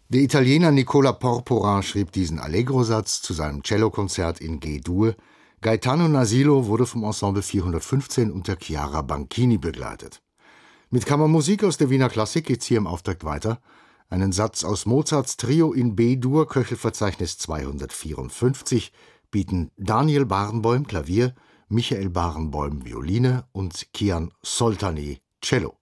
Der Italiener Nicola Porpora schrieb diesen Allegro-Satz zu seinem Cellokonzert in G-Dur. Gaetano Nasillo wurde vom Ensemble 415 unter Chiara Banchini begleitet. Mit Kammermusik aus der Wiener Klassik geht's hier im Auftakt weiter. Einen Satz aus Mozarts Trio in B-Dur, Köchelverzeichnis 254, bieten Daniel Barenboim Klavier, Michael Barenboim Violine und Kian Soltani Cello.